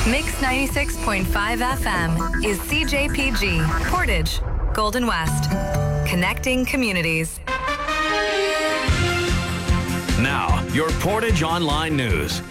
Mix 96.5 FM is CJPG, Portage, Golden West. Connecting communities. Now, your Portage Online News.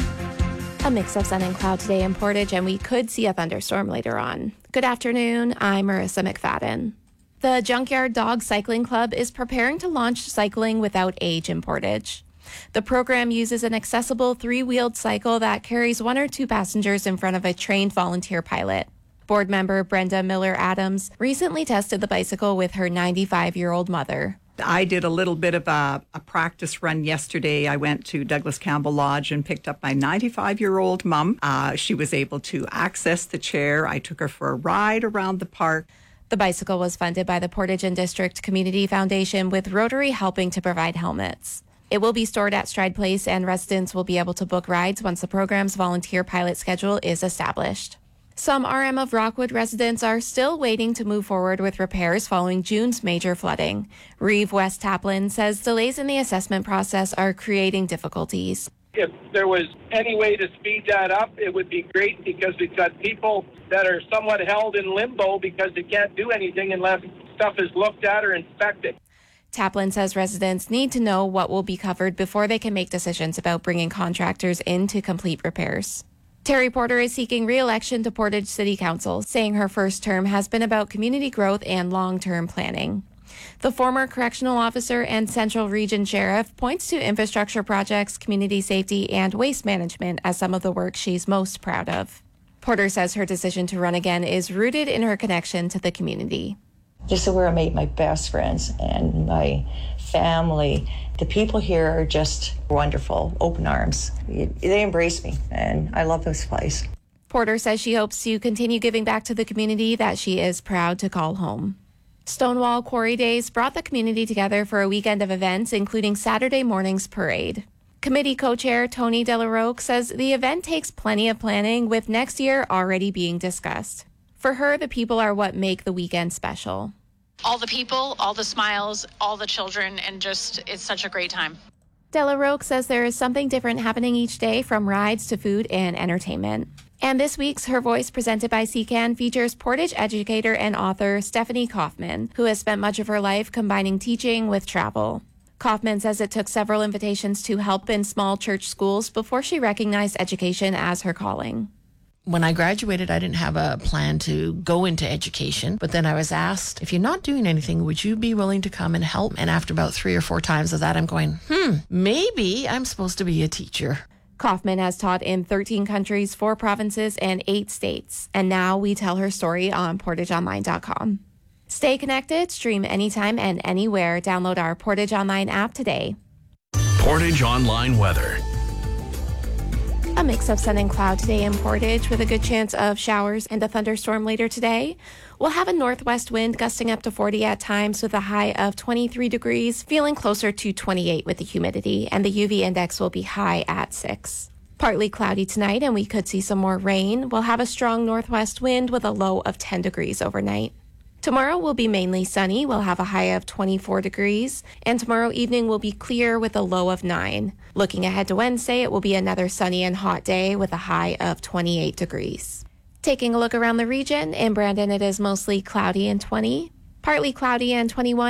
A mix of sun and cloud today in Portage, and we could see a thunderstorm later on. Good afternoon, I'm Marissa McFadden. The Junkyard Dog Cycling Club is preparing to launch cycling without age in Portage. The program uses an accessible three-wheeled cycle that carries one or two passengers in front of a trained volunteer pilot. Board member Brenda Miller-Adams recently tested the bicycle with her 95-year-old mother. I did a little bit of a practice run yesterday. I went to Douglas Campbell Lodge and picked up my 95-year-old mom. She was able to access the chair. I took her for a ride around the park. The bicycle was funded by the Portage and District Community Foundation, with Rotary helping to provide helmets. It will be stored at Stride Place, and residents will be able to book rides once the program's volunteer pilot schedule is established. Some RM of Rockwood residents are still waiting to move forward with repairs following June's major flooding. Reeve West Taplin says delays in the assessment process are creating difficulties. If there was any way to speed that up, it would be great, because we've got people that are somewhat held in limbo because they can't do anything unless stuff is looked at or inspected. Taplin says residents need to know what will be covered before they can make decisions about bringing contractors in to complete repairs. Terry Porter is seeking re-election to Portage City Council, saying her first term has been about community growth and long-term planning. The former correctional officer and Central Region Sheriff points to infrastructure projects, community safety, and waste management as some of the work she's most proud of. Porter says her decision to run again is rooted in her connection to the community. This is where I made my best friends and my family. The people here are just wonderful, open arms. They embrace me, and I love this place. Porter says she hopes to continue giving back to the community that she is proud to call home. Stonewall Quarry Days brought the community together for a weekend of events, including Saturday morning's parade. Committee co-chair Tony Delaroque says the event takes plenty of planning, with next year already being discussed. For her, the people are what make the weekend special. All the people, all the smiles, all the children, and just, it's such a great time. Delaroque says there is something different happening each day, from rides to food and entertainment. And this week's Her Voice, presented by CCAN, features Portage educator and author Stephanie Kaufman, who has spent much of her life combining teaching with travel. Kaufman says it took several invitations to help in small church schools before she recognized education as her calling. When I graduated, I didn't have a plan to go into education, but then I was asked, if you're not doing anything, would you be willing to come and help? And after about 3 or 4 times of that, I'm going, maybe I'm supposed to be a teacher. Kaufman has taught in 13 countries, 4 provinces, and 8 states. And now we tell her story on PortageOnline.com. Stay connected, stream anytime and anywhere. Download our Portage Online app today. Portage Online Weather. A mix of sun and cloud today in Portage, with a good chance of showers and a thunderstorm later today. We'll have a northwest wind gusting up to 40 at times, with a high of 23 degrees, feeling closer to 28 with the humidity, and the UV index will be high at 6. Partly cloudy tonight, and we could see some more rain. We'll have a strong northwest wind with a low of 10 degrees overnight. Tomorrow will be mainly sunny. We'll have a high of 24 degrees, and tomorrow evening will be clear with a low of 9. Looking ahead to Wednesday, it will be another sunny and hot day with a high of 28 degrees. Taking a look around the region, in Brandon it is mostly cloudy and 20, partly cloudy and 21.